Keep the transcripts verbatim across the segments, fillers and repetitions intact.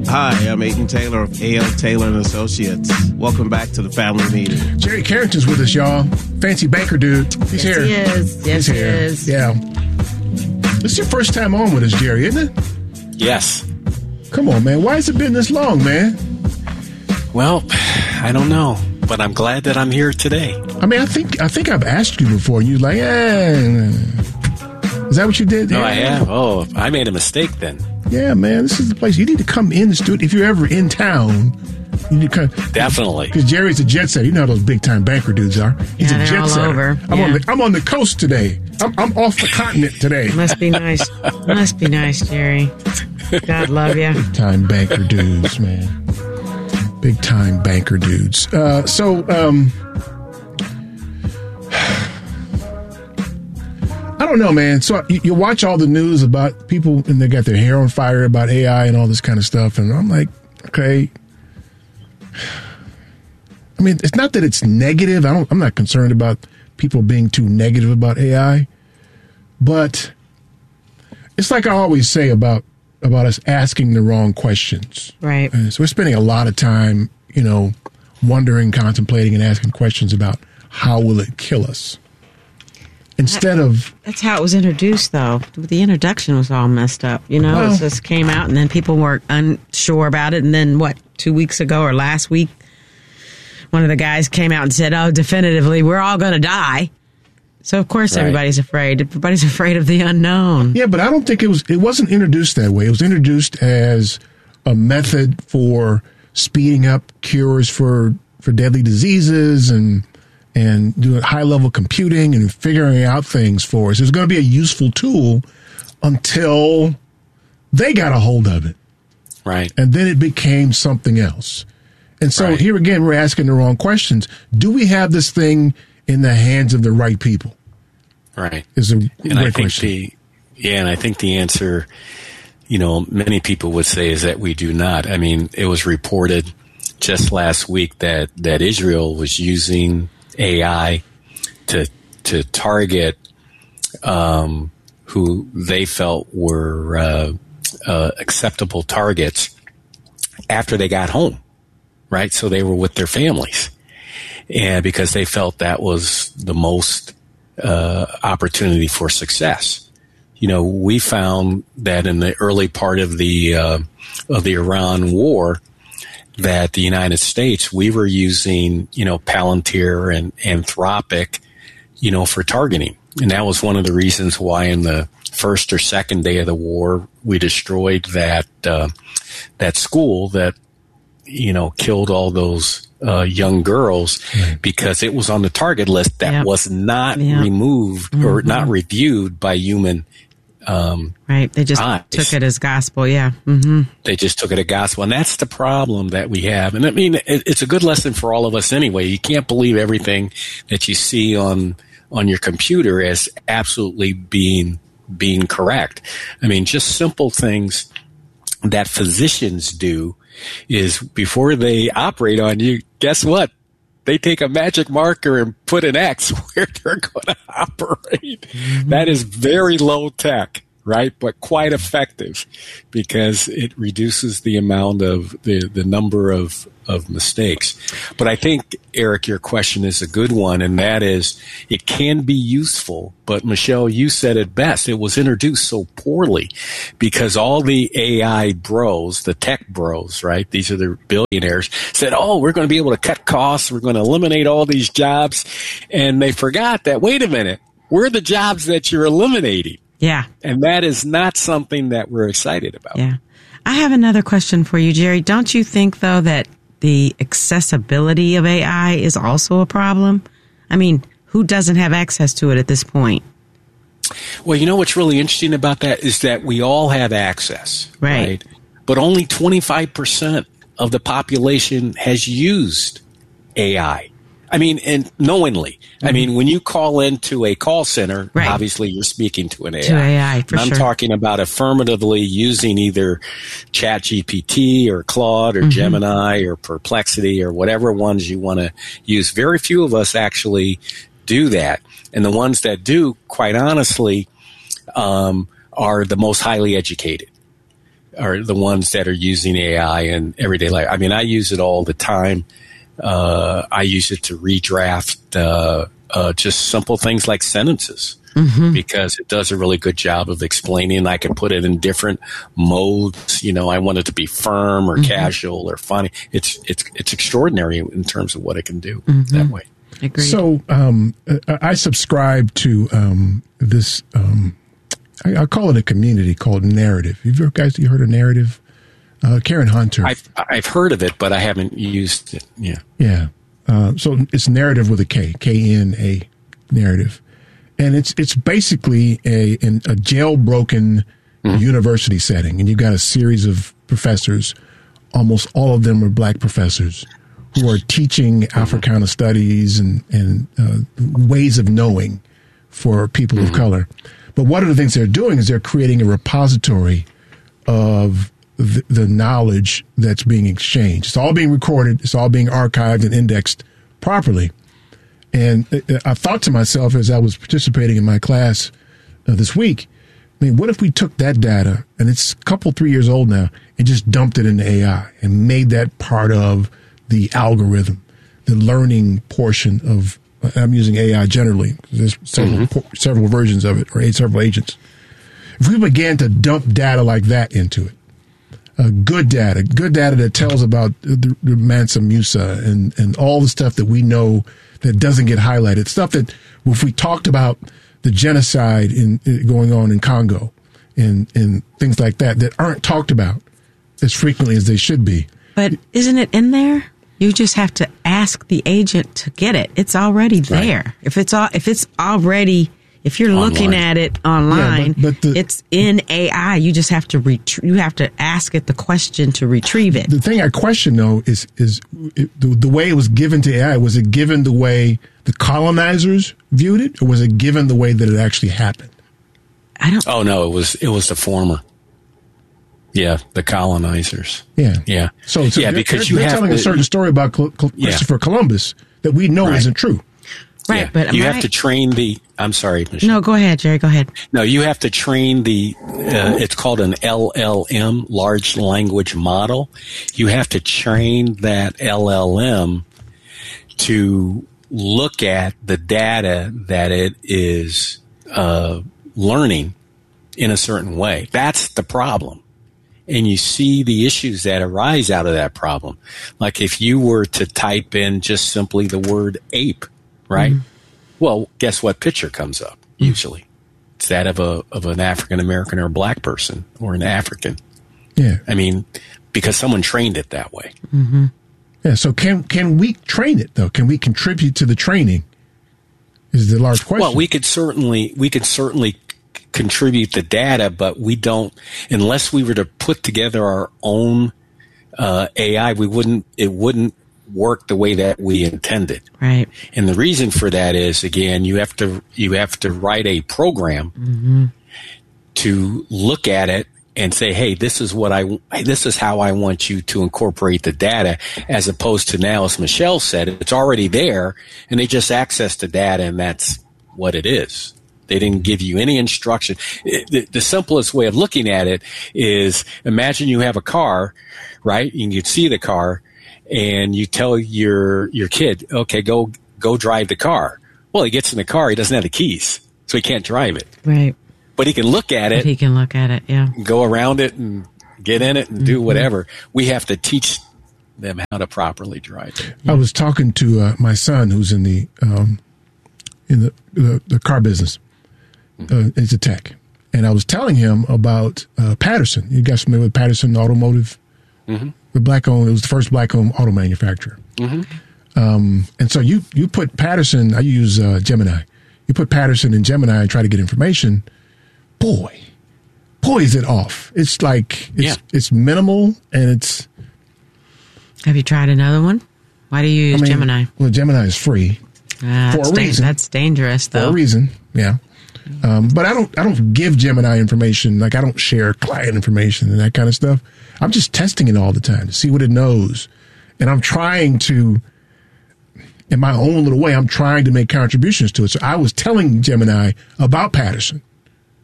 Hi, I'm Aiden Taylor of A L Taylor and Associates. Welcome back to the family meeting. Jerry Carrington's with us, y'all. Fancy banker dude. He's yes, here. He is. Yes, He's he here. is. Yeah. This is your first time on with us, Jerry, isn't it? Yes. Come on, man. Why has it been this long, man? Well, I don't know, but I'm glad that I'm here today. I mean, I think I think I've asked you before, and you're like, eh. Is that what you did? No, yeah. I have. Oh, I made a mistake then. Yeah, man. This is the place. You need to come in the studio. If you're ever in town, you need to come. Definitely. Because Jerry's a jet setter. You know how those big-time banker dudes are. He's Yeah, a they're jet all setter. over. I'm, Yeah. on the, I'm on the coast today. I'm, I'm off the continent today. Must be nice. Must be nice, Jerry. God love you. Big-time banker dudes, man. Big-time banker dudes. Uh, so, um... I don't know, man. So you, you watch all the news about people and they got their hair on fire about A I and all this kind of stuff. And I'm like, okay. I mean, it's not that it's negative. I don't, I'm not concerned about people being too negative about A I. But it's like I always say about, about us asking the wrong questions. Right. And so we're spending a lot of time, you know, wondering, contemplating, and asking questions about how will it kill us. Instead of... That's how it was introduced, though. The introduction was all messed up. You know, Well- it just came out, and then people were unsure about it. And then, what, two weeks ago or last week, one of the guys came out and said, oh, definitively, we're all going to die. So, of course, Right. everybody's afraid. Everybody's afraid of the unknown. Yeah, but I don't think it was. It wasn't introduced that way. It was introduced as a method for speeding up cures for for deadly diseases and and doing high level computing and figuring out things for us. It was going to be a useful tool until they got a hold of it, Right. and then it became something else. And so Right. here again, we're asking the wrong questions. Do we have this thing in the hands of the right people? Right. Is a And great I think question. the yeah, and I think the answer, you know, many people would say is that we do not. I mean, it was reported just last week that that Israel was using A I to to target um, who they felt were uh, uh, acceptable targets after they got home, right? So they were with their families, and because they felt that was the most uh, opportunity for success. You know, we found that in the early part of the uh, of the Iran war, that the United States, we were using, you know, Palantir and Anthropic, you know, for targeting. And that was one of the reasons why in the first or second day of the war, we destroyed that, uh, that school that, you know, killed all those, uh, young girls Right. because it was on the target list that Yep. was not Yep. removed or Mm-hmm. not reviewed by human, um, Right. They just eyes. took it as gospel. Yeah. Mm-hmm. They just took it as gospel. And that's the problem that we have. And I mean, it, it's a good lesson for all of us anyway. You can't believe everything that you see on, on your computer as absolutely being, being correct. I mean, just simple things that physicians do is before they operate on you, guess what? They take a magic marker and put an X where they're going to operate. Mm-hmm. That is very low tech, right? But quite effective because it reduces the amount of the, the number of, of mistakes. But I think, Eric, your question is a good one, and that is it can be useful. But Michelle, you said it best. It was introduced so poorly because all the A I bros, the tech bros, right? These are the billionaires said, oh, we're going to be able to cut costs. We're going to eliminate all these jobs. And they forgot that, wait a minute, we're the jobs that you're eliminating. Yeah. And that is not something that we're excited about. Yeah. I have another question for you, Jerry. Don't you think, though, that the accessibility of A I is also a problem? I mean, who doesn't have access to it at this point? Well, you know what's really interesting about that is that we all have access, Right. right? But only twenty-five percent of the population has used A I. I mean, and knowingly. Mm-hmm. I mean, when you call into a call center, right. obviously you're speaking to an A I. To A I, for I'm sure. talking about affirmatively using either ChatGPT or Claude or mm-hmm. Gemini or Perplexity or whatever ones you want to use. Very few of us actually do that. And the ones that do, quite honestly, um, are the most highly educated. are the ones that are using A I in everyday life. I mean, I use it all the time. Uh, I use it to redraft uh, uh, just simple things like sentences. Mm-hmm. Because it does a really good job of explaining. I can put it in different modes. You know, I want it to be firm or mm-hmm. casual or funny. It's it's it's extraordinary in terms of what it can do mm-hmm. that way. Agreed. So um, I subscribe to um, this. Um, I, I call it a community called Narrative. Have you guys you heard of Narrative? Uh, Karen Hunter. I've I've heard of it, but I haven't used it. Yeah. Yeah. Uh, so it's Narrative with a K, K N A, Narrative. And it's it's basically a an, a jailbroken mm-hmm. university setting, and you've got a series of professors. Almost all of them are black professors who are teaching mm-hmm. Africana studies and and uh, ways of knowing for people mm-hmm. of color. But one of the things they're doing is they're creating a repository of the, the knowledge that's being exchanged. It's all being recorded. It's all being archived and indexed properly. And I thought to myself as I was participating in my class uh, this week, I mean, what if we took that data, and it's a couple, three years old now, and just dumped it into A I and made that part of the algorithm, the learning portion of, I'm using A I generally, there's several, mm-hmm. several versions of it, or several agents. If we began to dump data like that into it, uh, good data, good data that tells about the, the Mansa Musa and, and all the stuff that we know that doesn't get highlighted. Stuff that, if we talked about the genocide in, in going on in Congo and, and things like that, that aren't talked about as frequently as they should be. But isn't it in there? You just have to ask the agent to get it. It's already there. Right. If it's all, if it's already, if you're online. Looking at it online, yeah, but, but the, it's in A I. You just have to retrie- you have to ask it the question to retrieve it. The thing I question though is is it, the, the way it was given to A I. Was it given the way the colonizers viewed it, or was it given the way that it actually happened? I don't. Oh no, it was it was the former. Yeah, the colonizers. Yeah, yeah. So, so yeah, they're, because they're, you they're have telling to, a certain story about Col- Col- yeah. Christopher Columbus that we know right. isn't true. Right, yeah. but you I, have to train the. I'm sorry, Michelle. No, go ahead, Jerry. Go ahead. No, you have to train the. Uh, it's called an L L M, large language model. You have to train that L L M to look at the data that it is uh, learning in a certain way. That's the problem. And you see the issues that arise out of that problem. Like if you were to type in just simply the word ape, right? Mm-hmm. Well, guess what picture comes up usually? Mm-hmm. It's that of a of an African American or a black person or an African. Yeah. I mean, because someone trained it that way. Mm-hmm. Yeah. So can can we train it though? Can we contribute to the training? Is the large question. Well, we could certainly we could certainly contribute the data, but we don't, unless we were to put together our own uh, A I, we wouldn't, it wouldn't work the way that we intended. Right. And the reason for that is, again, you have to, you have to write a program mm-hmm. to look at it and say, hey, this is what I, this is how I want you to incorporate the data, as opposed to now, as Michelle said, it's already there and they just access the data and that's what it is. They didn't give you any instruction. It, the, the simplest way of looking at it is, imagine you have a car, right? And you see the car and you tell your, your kid, okay, go, go drive the car. Well, he gets in the car. He doesn't have the keys, so he can't drive it. Right. But he can look at it. But he can look at it. Yeah. Go around it and get in it and do mm-hmm. whatever. We have to teach them how to properly drive it. I was talking to uh, my son who's in the, um, in the, the, the car business. Uh, it's a tech. And I was telling him about uh, Patterson. You guys familiar with Patterson Automotive? Mm-hmm. The black owned, it was the first black owned auto manufacturer. Mm-hmm. Um, and so you, you put Patterson, I use uh, Gemini. You put Patterson in Gemini and try to get information. Boy, boy, is it off. It's like, it's, yeah. it's minimal and it's. Have you tried another one? Why do you use I mean, Gemini? Well, Gemini is free uh, for a da- reason. That's dangerous, though. For a reason, yeah. Um, but I don't, I don't give Gemini information. Like I don't share client information and that kind of stuff. I'm just testing it all the time to see what it knows. And I'm trying to, in my own little way, I'm trying to make contributions to it. So I was telling Gemini about Patterson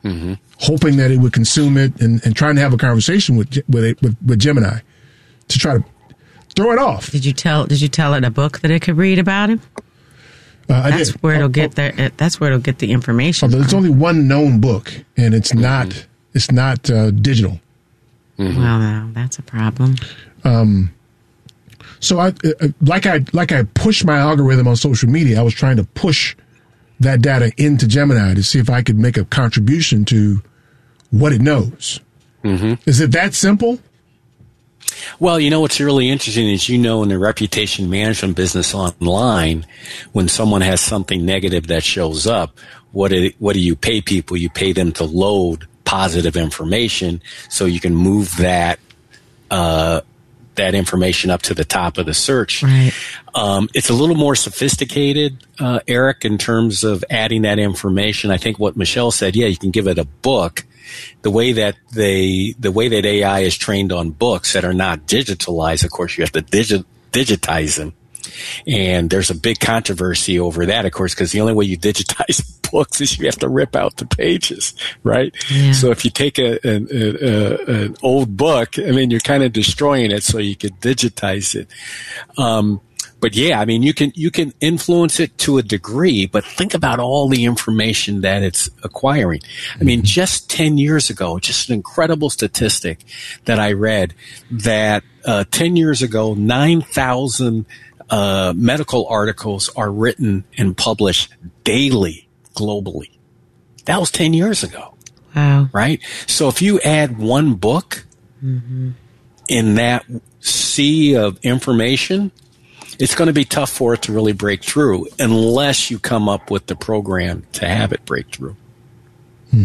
mm-hmm. hoping that it would consume it, and, and trying to have a conversation with with, it, with with Gemini to try to throw it off. Did you tell Did you tell it a book that it could read about him? Uh, I that's did. where it'll oh, get oh, the. That's where it'll get the information. Oh, there's only one known book, and it's not. Mm-hmm. It's not uh, digital. Mm-hmm. Well, no, that's a problem. Um. So I uh, like I like I pushed my algorithm on social media. I was trying to push that data into Gemini to see if I could make a contribution to what it knows. Mm-hmm. Is it that simple? Well, you know, what's really interesting is, you know, in the reputation management business online, when someone has something negative that shows up, what do, what do you pay people? You pay them to load positive information so you can move that, uh, that information up to the top of the search. Right. Um, it's a little more sophisticated, uh, Eric, in terms of adding that information. I think what Michelle said, yeah, you can give it a book. The way that they, the way that A I is trained on books that are not digitalized, of course, you have to digi- digitize them. And there's a big controversy over that, of course, because the only way you digitize books is you have to rip out the pages, right? Yeah. So if you take a, an, a, an old book, I mean, you're kind of destroying it, so you could digitize it. Um, But yeah, I mean, you can, you can influence it to a degree, but think about all the information that it's acquiring. I mean, just ten years ago, just an incredible statistic that I read, that, uh, ten years ago, nine thousand, uh, medical articles are written and published daily globally. That was ten years ago. Wow. Right? So if you add one book mm-hmm. in that sea of information, it's going to be tough for it to really break through unless you come up with the program to have it break through. Hmm.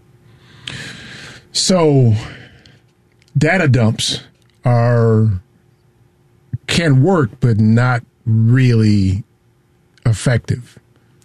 So, data dumps are can work, but not really effective.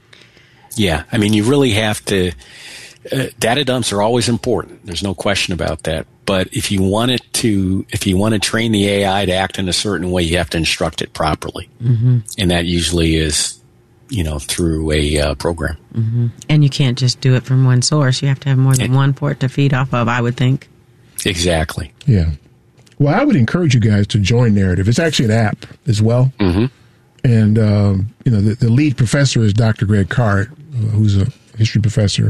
Yeah, I mean, you really have to. Uh, data dumps are always important. There's no question about that. But if you want it to, if you want to train the A I to act in a certain way, you have to instruct it properly, mm-hmm. and that usually is, you know, through a uh, program. Mm-hmm. And you can't just do it from one source. You have to have more than it, one port to feed off of, I would think. Exactly. Yeah. Well, I would encourage you guys to join Narrative. It's actually an app as well. Mm-hmm. And, um, you know, the, the lead professor is Doctor Greg Cart, uh, who's a history professor.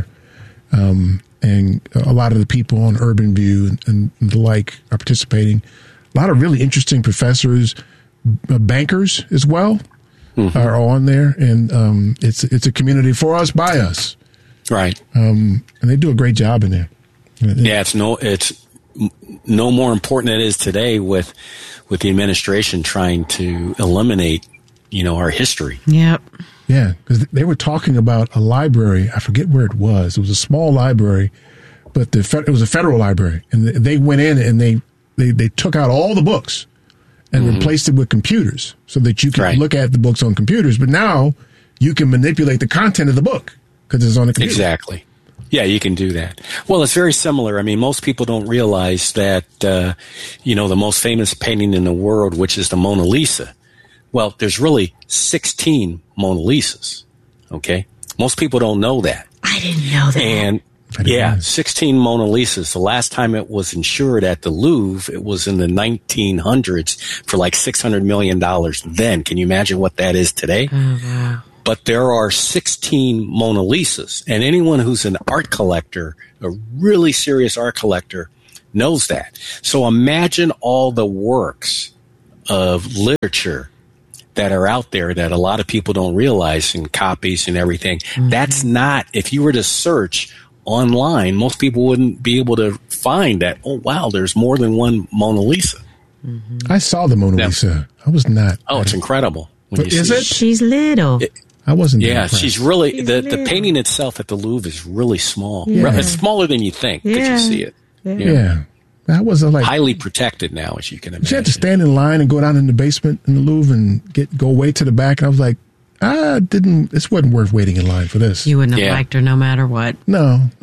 Um, and a lot of the people on Urban View and, and the like are participating. A lot of really interesting professors, uh, bankers as well, mm-hmm. are on there. And um, it's it's a community for us, by us. Right. Um, and they do a great job in there. Yeah, it's no it's no more important than it is today with with the administration trying to eliminate, you know, our history. Yep. Yeah, because they were talking about a library. I forget where it was. It was a small library, but the it was a federal library, and they went in and they they, they took out all the books and mm-hmm. replaced it with computers so that you can right. look at the books on computers. But now you can manipulate the content of the book because it's on the computer. Exactly. Yeah, you can do that. Well, it's very similar. I mean, most people don't realize that, uh, you know, the most famous painting in the world, which is the Mona Lisa. Well, there's really sixteen Mona Lisas, okay? Most people don't know that. I didn't know that. And, yeah, know. sixteen Mona Lisas. The last time it was insured at the Louvre, it was in the nineteen hundreds for like six hundred million dollars then. Can you imagine what that is today? Oh, wow. But there are sixteen Mona Lisas, and anyone who's an art collector, a really serious art collector, knows that. So imagine all the works of literature that are out there that a lot of people don't realize, and copies and everything. Mm-hmm. That's not, if you were to search online, most people wouldn't be able to find that, oh, wow, there's more than one Mona Lisa. Mm-hmm. I saw the Mona yeah. Lisa. I was not. Oh, it's incredible. When but you is see it? it. She's little. It, I wasn't. Yeah, she's really, she's the, little. the painting itself at the Louvre is really small. Yeah. It's smaller than you think because yeah. you see it. Yeah. yeah. That was a, like highly protected now, as you can imagine. You had to stand in line and go down in the basement in the Louvre and get go way to the back. And I was like, I didn't. This wasn't worth waiting in line for this. You wouldn't have yeah. liked her no matter what. No, no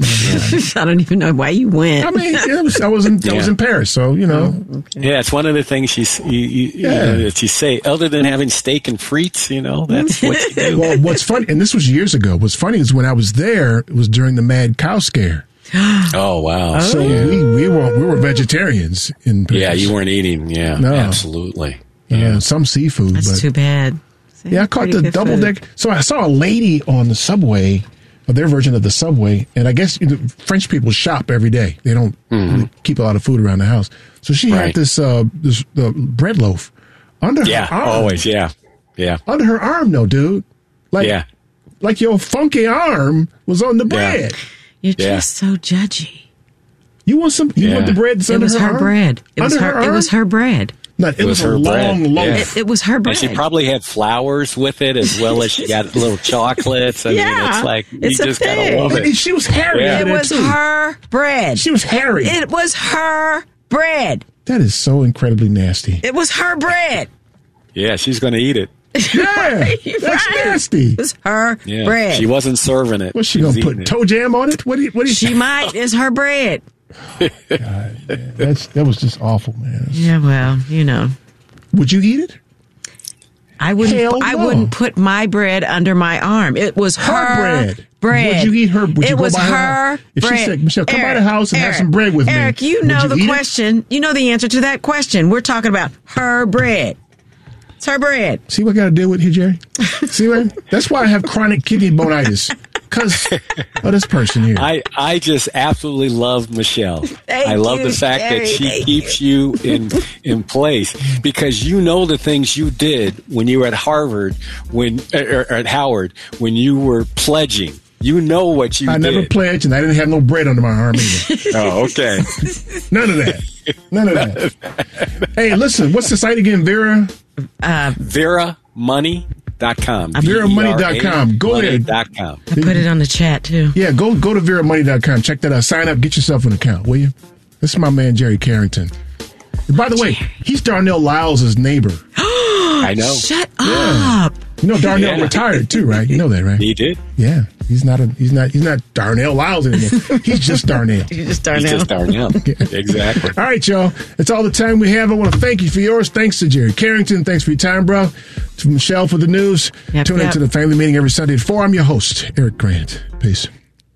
I don't even know why you went. I mean, it was, I was in yeah. I was in Paris, so you know. Oh, okay. Yeah, it's one of the things you, you, you, yeah. you know, that you say. Other than having steak and frites, you know, that's what you do. Well, what's funny, and this was years ago. What's funny is when I was there, it was during the mad cow scare. Oh, wow. So yeah. we, we were we were vegetarians in Paris. Yeah, you weren't eating. Yeah, no. Absolutely. Yeah, yeah, some seafood. That's but, too bad. It's yeah, I caught the double food. deck. So I saw a lady on the subway, or their version of the subway, and I guess you know, French people shop every day. They don't mm-hmm. really keep a lot of food around the house. So she right. had this uh, this uh, bread loaf under yeah, her arm. always, yeah, yeah. Under her arm, though, dude. Like, yeah. like your funky arm was on the bread. Yeah. You're yeah. just so judgy. You want some? You yeah. want the bread that's it under was her, her arm? bread. It under was her. her arm? It was her bread. No, it, it was, was her a long bread. loaf. Yeah. It, it was her bread. And she probably had flowers with it as well as she got little chocolates. I yeah, mean, it's like you it's just thing. gotta love it. And she was hairy. Yeah. It was too. her bread. She was hairy. It was her bread. That is so incredibly nasty. It was her bread. Yeah, she's going to eat it. Yeah, that's right. nasty. It was her yeah. bread. She wasn't serving it. What's she, she gonna put it. toe jam on it? What do you? What do you? She might. It's her bread. God, that's that was just awful, man. Yeah, well, you know. Would you eat it? I wouldn't. Hell I no. wouldn't put my bread under my arm. It was her, her bread. bread. Would you eat her? Would you it go was by her, her If bread. she said, "Michelle, come Eric, by the house and Eric, have some bread with Eric, me," Eric, you know you the question. It? You know the answer to that question. We're talking about her bread. It's her bread. See what I got to deal with here, Jerry? See what? That's why I have chronic kidney bonitis. Because of this person here. I, I just absolutely love Michelle. Thank I love you, the fact Jerry, that she thank keeps you. you in in place because you know the things you did when you were at Harvard, when or, or at Howard, when you were pledging. You know what you I did. I never pledged, and I didn't have no bread under my arm either. Oh, okay. None of that. None of that. Hey, listen, what's the site again, Vera? Uh, Vera Money. Dot com. Vera Money dot com. Go ahead. Dot com. I put it on the chat too. Yeah, go go to Vera Money dot com. Check that out. Sign up. Get yourself an account, will you? This is my man Jerry Carrington. And by the way, he's Darnell Lyles' neighbor. I know. Shut yeah. up. You know Darnell yeah. retired too, right? You know that, right? He did. Yeah. He's not a he's not he's not Darnell Lyles anymore. He's just Darnell. He's just Darnell. He's just Darnell. Exactly. All right, y'all. That's all the time we have. I want to thank you for yours. Thanks to Jerry Carrington. Thanks for your time, bro. To Michelle for the news. Yep, Tune yep. into the family meeting every Sunday at four. I'm your host, Eric Grant. Peace.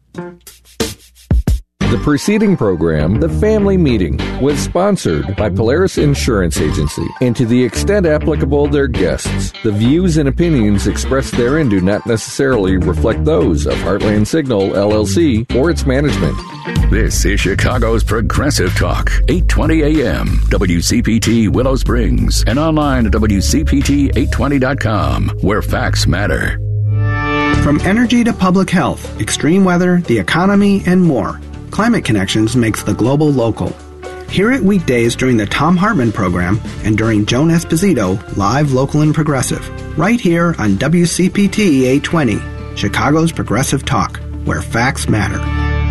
The preceding program, The Family Meeting, was sponsored by Polaris Insurance Agency, and to the extent applicable, their guests. The views and opinions expressed therein do not necessarily reflect those of Heartland Signal, L L C, or its management. This is Chicago's Progressive Talk, eight twenty A M, W C P T Willow Springs, and online at W C P T eight twenty dot com, where facts matter. From energy to public health, extreme weather, the economy, and more, Climate Connections makes the global local. Hear it weekdays during the Tom Hartman program and during Joan Esposito, live, local, and progressive. Right here on W C P T eight twenty, Chicago's Progressive Talk, where facts matter.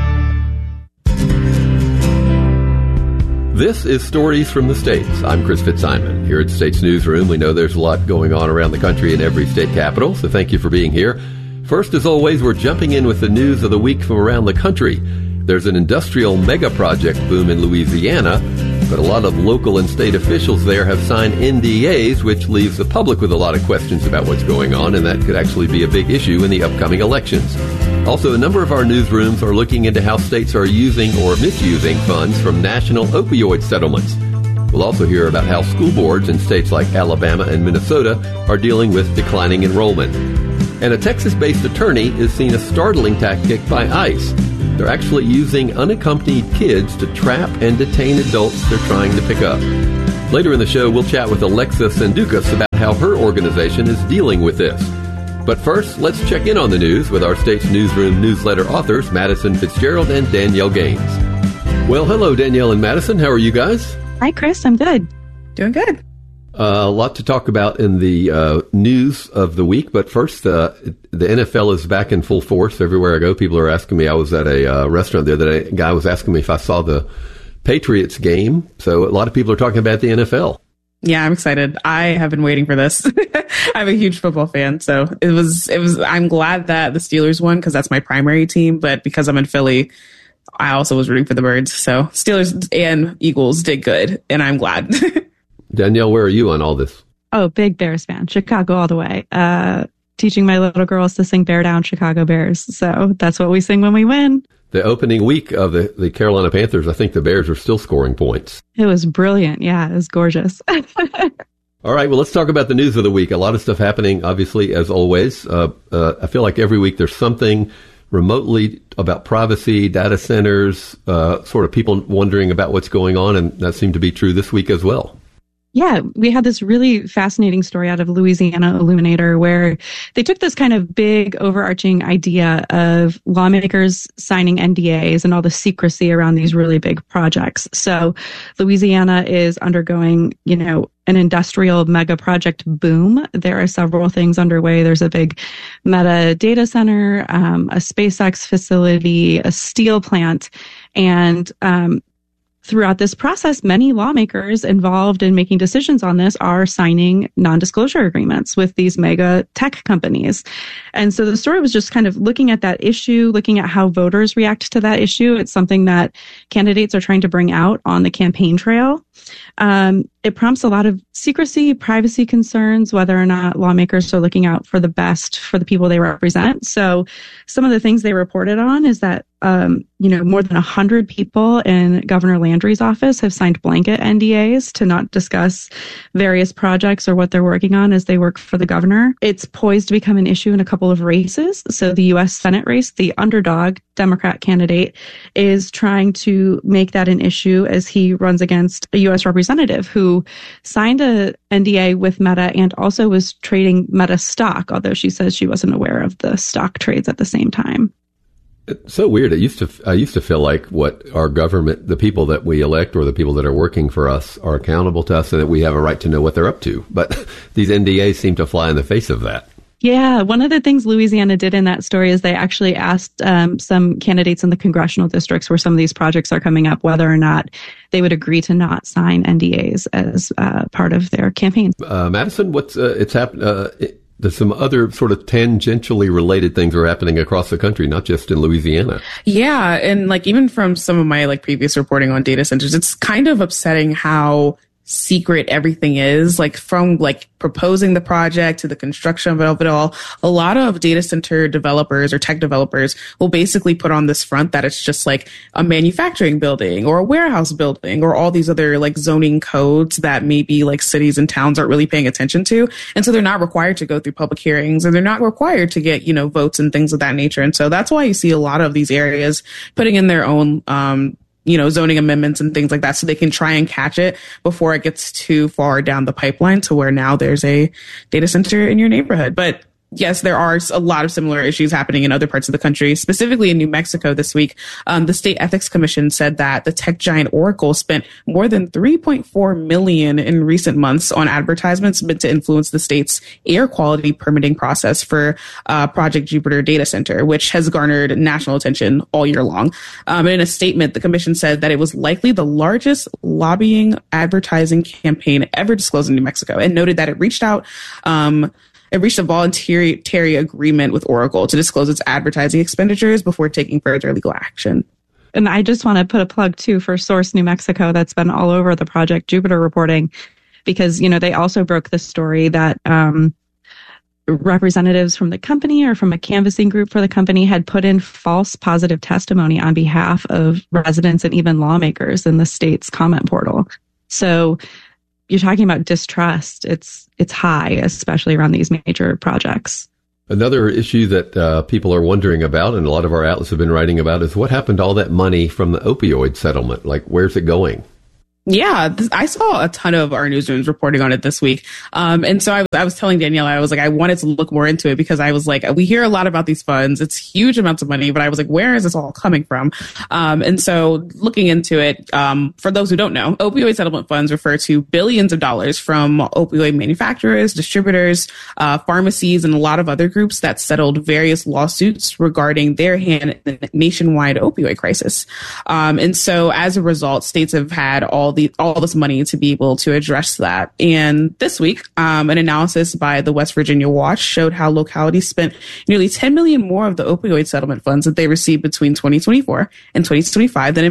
This is Stories from the States. I'm Chris Fitzsimon. Here at States Newsroom, we know there's a lot going on around the country in every state capital, so thank you for being here. First, as always, we're jumping in with the news of the week from around the country. There's an industrial mega project boom in Louisiana, but a lot of local and state officials there have signed N D As, which leaves the public with a lot of questions about what's going on, and that could actually be a big issue in the upcoming elections. Also, a number of our newsrooms are looking into how states are using or misusing funds from national opioid settlements. We'll also hear about how school boards in states like Alabama and Minnesota are dealing with declining enrollment. And a Texas-based attorney is seeing a startling tactic by ICE. They're actually using unaccompanied kids to trap and detain adults they're trying to pick up. Later in the show, we'll chat with Alexa Sandukas about how her organization is dealing with this. But first, let's check in on the news with our State's Newsroom newsletter authors, Madison Fitzgerald and Danielle Gaines. Well, hello, Danielle and Madison. How are you guys? Hi, Chris. I'm good. Doing good. Uh, a lot to talk about in the uh, news of the week, but first, uh, the N F L is back in full force. Everywhere I go, people are asking me. I was at a uh, restaurant the other day. A guy was asking me if I saw the Patriots game. So a lot of people are talking about the N F L. Yeah, I'm excited. I have been waiting for this. I'm a huge football fan, so it was. It was. I'm glad that the Steelers won because that's my primary team. But because I'm in Philly, I also was rooting for the Birds. So Steelers and Eagles did good, and I'm glad. Danielle, where are you on all this? Oh, big Bears fan. Chicago all the way. Uh, teaching my little girls to sing Bear Down, Chicago Bears. So that's what we sing when we win. the opening week of the, the Carolina Panthers, I think the Bears are still scoring points. It was brilliant. Yeah, it was gorgeous. All right, well, let's talk about the news of the week. A lot of stuff happening, obviously, as always. Uh, uh, I feel like every week there's something remotely about privacy, data centers, uh, sort of people wondering about what's going on, and that seemed to be true this week as well. Yeah, we had this really fascinating story out of Louisiana Illuminator where they took this kind of big overarching idea of lawmakers signing N D As and all the secrecy around these really big projects. So Louisiana is undergoing, you know, an industrial mega project boom. There are several things underway. There's a big Meta data center, um, a SpaceX facility, a steel plant, and um, throughout this process, many lawmakers involved in making decisions on this are signing non-disclosure agreements with these mega tech companies. And so the story was just kind of looking at that issue, looking at how voters react to that issue. It's something that candidates are trying to bring out on the campaign trail. Um, it prompts a lot of secrecy, privacy concerns, whether or not lawmakers are looking out for the best for the people they represent. So some of the things they reported on is that, um, you know, more than one hundred people in Governor Landry's office have signed blanket N D As to not discuss various projects or what they're working on as they work for the governor. It's poised to become an issue in a couple of races. So the U S Senate race, the underdog Democrat candidate is trying to make that an issue as he runs against a U S representative who signed a N D A with Meta and also was trading Meta stock, although she says she wasn't aware of the stock trades at the same time. It's so weird. It used to, I used to feel like what our government, the people that we elect or the people that are working for us are accountable to us and that we have a right to know what they're up to. But these N D As seem to fly in the face of that. Yeah, one of the things Louisiana did in that story is they actually asked um, some candidates in the congressional districts where some of these projects are coming up whether or not they would agree to not sign N D As as uh, part of their campaign. Uh, Madison, what's uh, it's happened? Uh, it- There's some other sort of tangentially related things are happening across the country, not just in Louisiana. Yeah. And like, even from some of my like previous reporting on data centers, it's kind of upsetting how secret everything is, like from like proposing the project to the construction of it all. A lot of data center developers or tech developers will basically put on this front that it's just like a manufacturing building or a warehouse building or all these other like zoning codes that maybe like cities and towns aren't really paying attention to. And so they're not required to go through public hearings or they're not required to get, you know, votes and things of that nature. And so that's why you see a lot of these areas putting in their own, um, you know, zoning amendments and things like that so they can try and catch it before it gets too far down the pipeline to where now there's a data center in your neighborhood. But yes, there are a lot of similar issues happening in other parts of the country, specifically in New Mexico this week. Um, the State Ethics Commission said that the tech giant Oracle spent more than three point four million dollars in recent months on advertisements meant to influence the state's air quality permitting process for uh, Project Jupiter Data Center, which has garnered national attention all year long. Um, in a statement, the commission said that it was likely the largest lobbying advertising campaign ever disclosed in New Mexico and noted that it reached out um, It reached a voluntary agreement with Oracle to disclose its advertising expenditures before taking further legal action. And I just want to put a plug, too, for Source New Mexico that's been all over the Project Jupiter reporting because, you know, they also broke the story that um, representatives from the company or from a canvassing group for the company had put in false positive testimony on behalf of residents and even lawmakers in the state's comment portal. So you're talking about distrust. It's it's high, especially around these major projects. Another issue that uh, people are wondering about, and a lot of our outlets have been writing about, is what happened to all that money from the opioid settlement? Like, where's it going? Yeah, this, I saw a ton of our newsrooms reporting on it this week. Um, and so I, I was telling Danielle, I was like, I wanted to look more into it because I was like, we hear a lot about these funds. It's huge amounts of money, but I was like, where is this all coming from? Um, and so looking into it, um, for those who don't know, opioid settlement funds refer to billions of dollars from opioid manufacturers, distributors, uh, pharmacies, and a lot of other groups that settled various lawsuits regarding their hand in the nationwide opioid crisis. Um, and so as a result, states have had all The, all this money to be able to address that. And this week, um, an analysis by the West Virginia Watch showed how localities spent nearly ten million dollars more of the opioid settlement funds that they received between twenty twenty-four and twenty twenty-five than in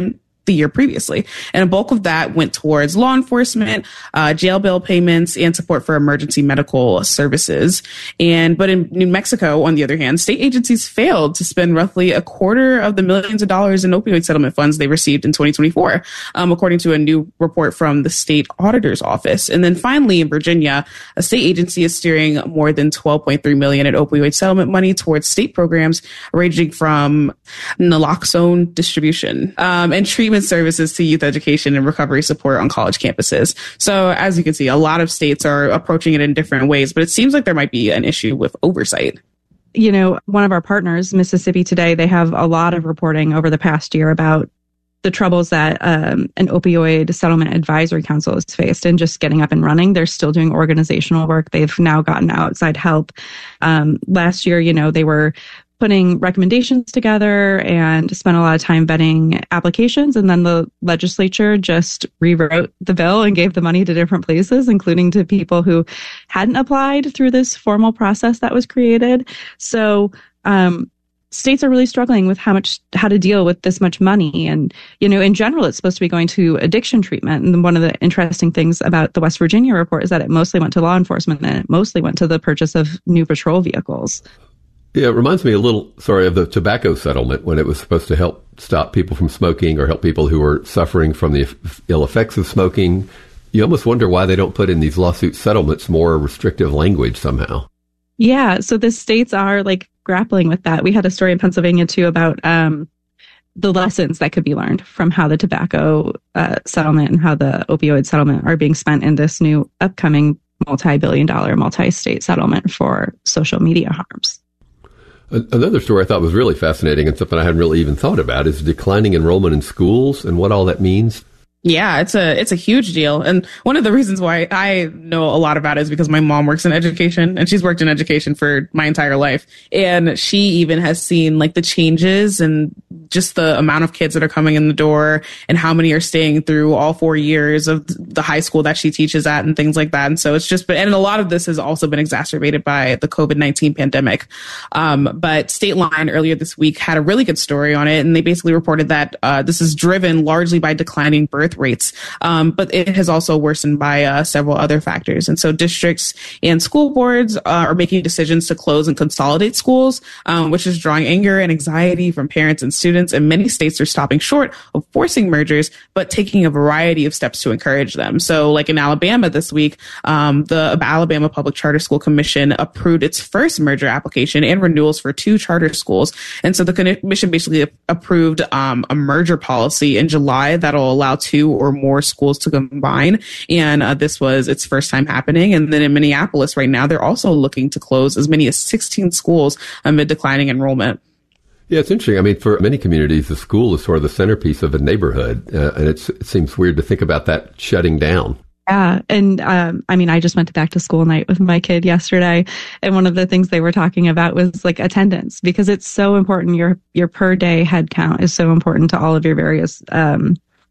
the year previously. And a bulk of that went towards law enforcement, uh, jail bail payments, and support for emergency medical services. And but in New Mexico, on the other hand, state agencies failed to spend roughly a quarter of the millions of dollars in opioid settlement funds they received in twenty twenty-four, um, according to a new report from the state auditor's office. And then finally, in Virginia, a state agency is steering more than twelve point three million dollars in opioid settlement money towards state programs ranging from naloxone distribution um, and treatment services to youth education and recovery support on college campuses. So as you can see, a lot of states are approaching it in different ways, but it seems like there might be an issue with oversight. You know, one of our partners, Mississippi Today, they have a lot of reporting over the past year about the troubles that um, an opioid settlement advisory council has faced and just getting up and running. They're still doing organizational work. They've now gotten outside help. Um, last year, you know, they were putting recommendations together and spent a lot of time vetting applications. And then the legislature just rewrote the bill and gave the money to different places, including to people who hadn't applied through this formal process that was created. So, um, states are really struggling with how much, how to deal with this much money. And, you know, in general, it's supposed to be going to addiction treatment. And one of the interesting things about the West Virginia report is that it mostly went to law enforcement and it mostly went to the purchase of new patrol vehicles. Yeah, it reminds me a little, sorry, of the tobacco settlement when it was supposed to help stop people from smoking or help people who were suffering from the ill effects of smoking. You almost wonder why they don't put in these lawsuit settlements more restrictive language somehow. Yeah, so the states are like grappling with that. We had a story in Pennsylvania too about um, the lessons that could be learned from how the tobacco uh, settlement and how the opioid settlement are being spent in this new upcoming multi-billion dollar multi-state settlement for social media harms. Another story I thought was really fascinating and something I hadn't really even thought about is declining enrollment in schools and what all that means. Yeah, it's a it's a huge deal. And one of the reasons why I know a lot about it is because my mom works in education and she's worked in education for my entire life. And she even has seen like the changes and just the amount of kids that are coming in the door and how many are staying through all four years of the high school that she teaches at and things like that. And so it's just been, and a lot of this has also been exacerbated by the COVID nineteen pandemic. Um, but State Line earlier this week had a really good story on it. And they basically reported that uh, this is driven largely by declining birth rates. Um, but it has also worsened by uh, several other factors. And so districts and school boards uh, are making decisions to close and consolidate schools, um, which is drawing anger and anxiety from parents and students. And many states are stopping short of forcing mergers, but taking a variety of steps to encourage them. So like in Alabama this week, um, the Alabama Public Charter School Commission approved its first merger application and renewals for two charter schools. And so the commission basically approved um, a merger policy in July that'll allow two or more schools to combine. And uh, this was its first time happening. And then in Minneapolis right now, they're also looking to close as many as sixteen schools amid declining enrollment. Yeah, it's interesting. I mean, for many communities, the school is sort of the centerpiece of a neighborhood. Uh, and it's, it seems weird to think about that shutting down. Yeah. And um, I mean, I just went to back to school night with my kid yesterday. And one of the things they were talking about was like attendance, because it's so important. Your, your per day head count is so important to all of your various um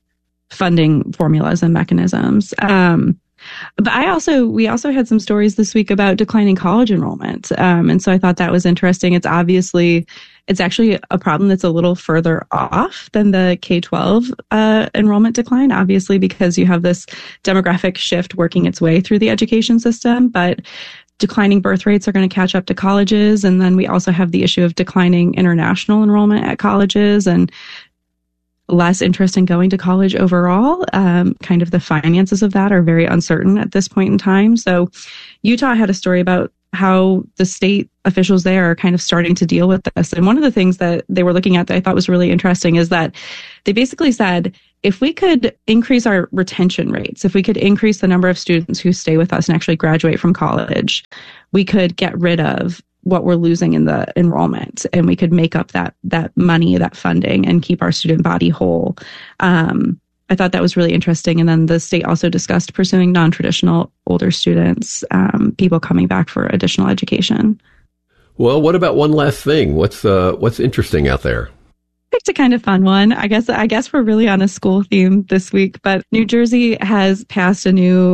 funding formulas and mechanisms. Um, but I also, we also had some stories this week about declining college enrollment. Um, and so I thought that was interesting. It's obviously, it's actually a problem that's a little further off than the K twelve uh, enrollment decline, obviously, because you have this demographic shift working its way through the education system. But declining birth rates are going to catch up to colleges. And then we also have the issue of declining international enrollment at colleges and less interest in going to college overall. Um, kind of the finances of that are very uncertain at this point in time. So Utah had a story about how the state officials there are kind of starting to deal with this. And one of the things that they were looking at that I thought was really interesting is that they basically said, if we could increase our retention rates, if we could increase the number of students who stay with us and actually graduate from college, we could get rid of what we're losing in the enrollment, and we could make up that that money, that funding, and keep our student body whole. Um, I thought that was really interesting. And then the state also discussed pursuing non-traditional older students, um, people coming back for additional education. Well, what about one last thing? What's uh, what's interesting out there? Picked a kind of fun one. I guess I guess we're really on a school theme this week, but New Jersey has passed a new